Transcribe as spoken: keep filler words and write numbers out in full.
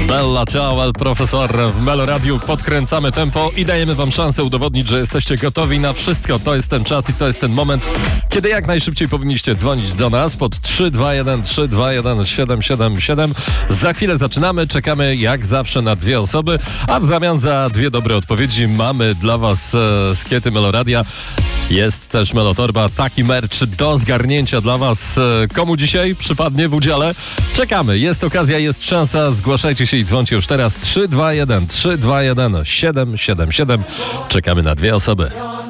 Bella ciao, el profesor w Meloradiu. Podkręcamy tempo i dajemy wam szansę udowodnić, że jesteście gotowi na wszystko. To jest ten czas i to jest ten moment, kiedy jak najszybciej powinniście dzwonić do nas pod trzy dwa jeden trzy dwa jeden siedem siedem siedem. Za chwilę zaczynamy, czekamy jak zawsze na dwie osoby, a w zamian za dwie dobre odpowiedzi mamy dla was e, skiety Meloradia. Jest też Melotorba, taki merch do zgarnięcia dla was. Komu dzisiaj przypadnie w udziale? Czekamy, jest okazja, jest szansa. Zgłaszajcie się i dzwoncie już teraz. trzy dwa jeden trzy dwa jeden siedem siedem siedem. Czekamy na dwie osoby.